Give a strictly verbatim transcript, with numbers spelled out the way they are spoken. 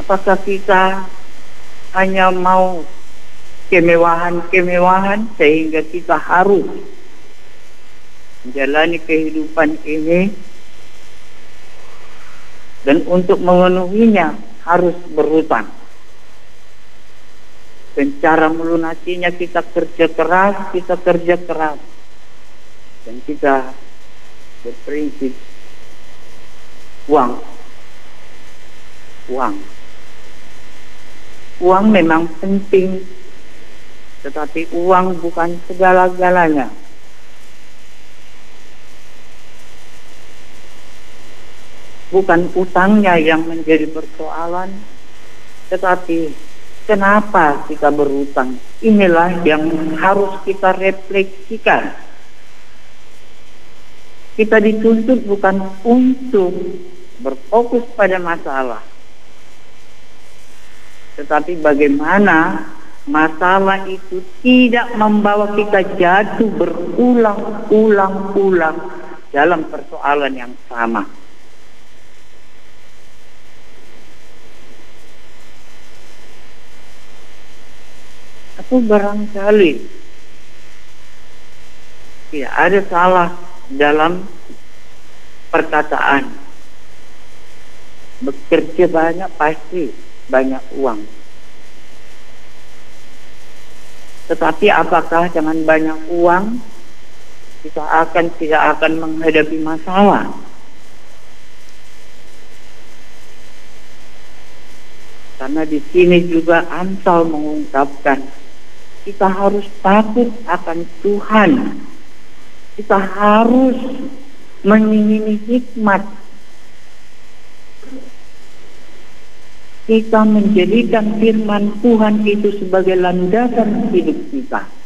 Apakah kita hanya mau kemewahan-kemewahan sehingga kita harus menjalani kehidupan ini, dan untuk memenuhinya harus berhutang. Dan cara melunasinya kita kerja keras, kita kerja keras. Dan kita berprinsip uang. Uang. Uang memang penting, tetapi uang bukan segala-galanya. Bukan utangnya yang menjadi persoalan, tetapi kenapa kita berutang. Inilah yang harus kita refleksikan. Kita dituntut bukan untuk berfokus pada masalah, tetapi bagaimana masalah itu tidak membawa kita jatuh berulang-ulang-ulang dalam persoalan yang sama. Atau barangkali tidak ada salah dalam perkataan. Bekerja banyak pasti banyak uang. Tetapi apakah dengan banyak uang kita akan tidak akan menghadapi masalah? Karena di sini juga Amsal mengungkapkan kita harus takut akan Tuhan. Kita harus mengingini hikmat. Kita menjadikan firman Tuhan itu sebagai landasan hidup kita.